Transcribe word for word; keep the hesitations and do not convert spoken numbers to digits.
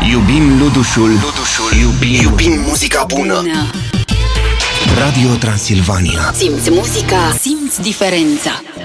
Iubim Ludușul, Ludușul. Iubim, iubim muzica bună. Radio Transilvania. Simți muzica, simți diferența.